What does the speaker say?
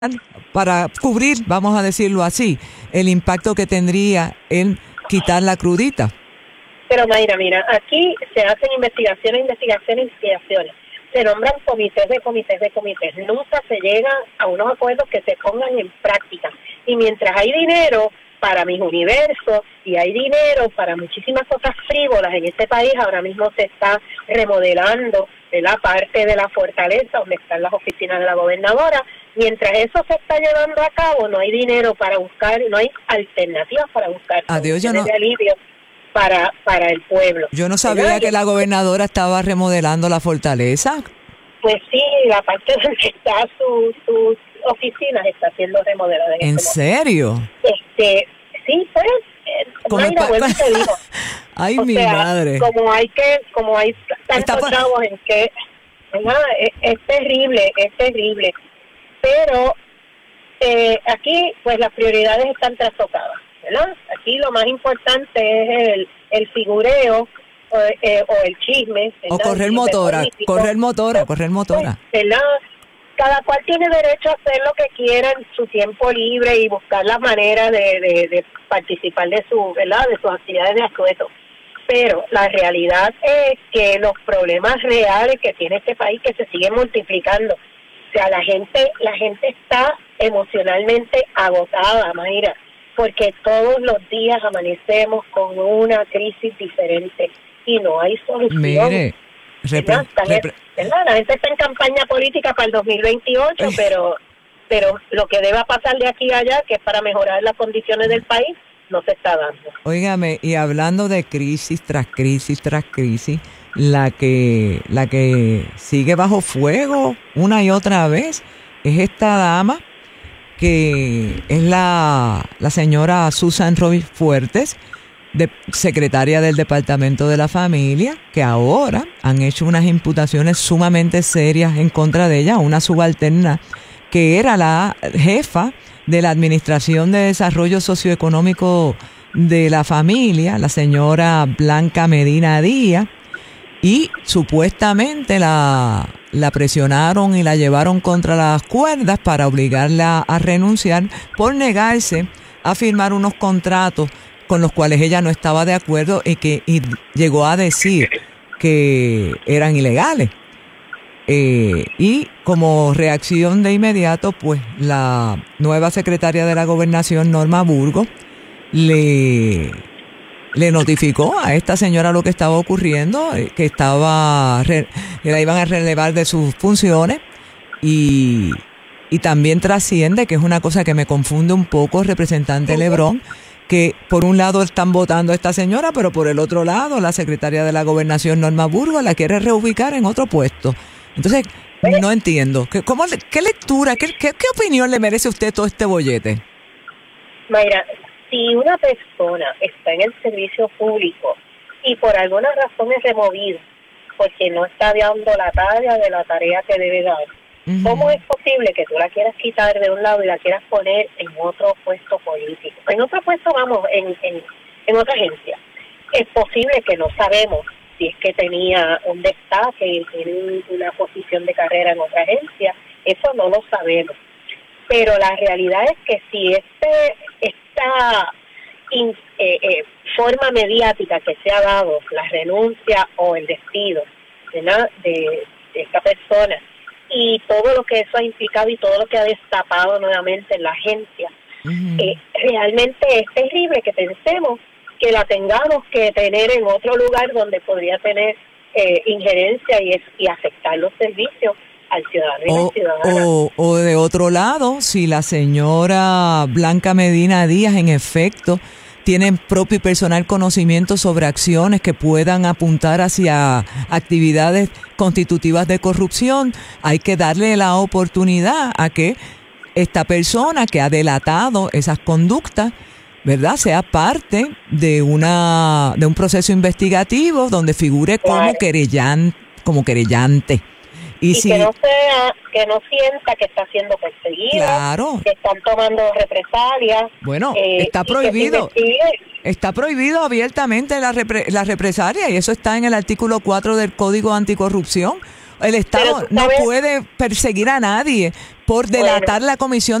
para cubrir, vamos a decirlo así, el impacto que tendría en quitar la crudita. Pero Mayra, mira, aquí se hacen investigaciones. Se nombran comités. Nunca se llega a unos acuerdos que se pongan en práctica. Y mientras hay dinero para mis universos y hay dinero para muchísimas cosas frívolas en este país, ahora mismo se está remodelando de la parte de la fortaleza donde están las oficinas de la gobernadora. Mientras eso se está llevando a cabo, no hay dinero para buscar, no hay alternativas para buscar soluciones de alivio para el pueblo. Yo no sabía que la gobernadora estaba remodelando la fortaleza. Pues sí, la parte donde está sus oficinas está siendo remodelada. ¿En serio? Sí, pues, Mayra, bueno, te digo. Ay, mi madre. Como hay tantos chavos en que, es terrible. Pero aquí, pues, las prioridades están trastocadas, ¿verdad? Aquí lo más importante es el figureo o el chisme, ¿verdad? O correr motora. ¿Verdad? Cada cual tiene derecho a hacer lo que quiera en su tiempo libre y buscar la manera de participar de ¿verdad? De sus actividades de asueto. Pero la realidad es que los problemas reales que tiene este país que se siguen multiplicando. O sea, la gente está emocionalmente agotada, Mayra, porque todos los días amanecemos con una crisis diferente y no hay solución. Mire, ¿verdad? La gente está en campaña política para el 2028, pero lo que deba pasar de aquí a allá, que es para mejorar las condiciones del país, no se está dando. Óigame, y hablando de crisis tras crisis tras crisis, la que sigue bajo fuego una y otra vez es esta dama que es la señora Susan Roy Fuertes, secretaria del Departamento de la Familia, que ahora han hecho unas imputaciones sumamente serias en contra de ella, una subalterna que era la jefa de la Administración de Desarrollo Socioeconómico de la Familia, la señora Blanca Medina Díaz, y supuestamente la presionaron y la llevaron contra las cuerdas para obligarla a renunciar por negarse a firmar unos contratos con los cuales ella no estaba de acuerdo y llegó a decir que eran ilegales. Y como reacción de inmediato, pues la nueva secretaria de la Gobernación, Norma Burgos, le notificó a esta señora lo que estaba ocurriendo, que la iban a relevar de sus funciones y también trasciende, que es una cosa que me confunde un poco, representante Lebrón, que por un lado están votando a esta señora, pero por el otro lado la secretaria de la Gobernación, Norma Burgos, la quiere reubicar en otro puesto. Entonces, no entiendo. ¿Qué lectura, qué opinión le merece a usted todo este bollete? Mayra, si una persona está en el servicio público y por alguna razón es removida porque no está dando la talla de la tarea que debe dar, ¿cómo es posible que tú la quieras quitar de un lado y la quieras poner en otro puesto político? En otro puesto, en otra agencia. Es posible que no sabemos si es que tenía un destaque y tiene una posición de carrera en otra agencia. Eso no lo sabemos. Pero la realidad es que si esta forma mediática que se ha dado, la renuncia o el despido de esta persona, y todo lo que eso ha implicado y todo lo que ha destapado nuevamente en la agencia, realmente es terrible que pensemos que la tengamos que tener en otro lugar donde podría tener injerencia y afectar los servicios al ciudadano y la ciudadana. O de otro lado, si la señora Blanca Medina Díaz en efecto tiene propio y personal conocimiento sobre acciones que puedan apuntar hacia actividades constitutivas de corrupción, hay que darle la oportunidad a que esta persona que ha delatado esas conductas, ¿verdad?, sea parte de un proceso investigativo donde figure como querellante. Y que no sienta que está siendo perseguida, claro, que están tomando represalias. Bueno, está prohibido. Está prohibido abiertamente la represalia, y eso está en el artículo 4 del Código Anticorrupción. El Estado Pero tú no sabes- puede perseguir a nadie por delatar la Comisión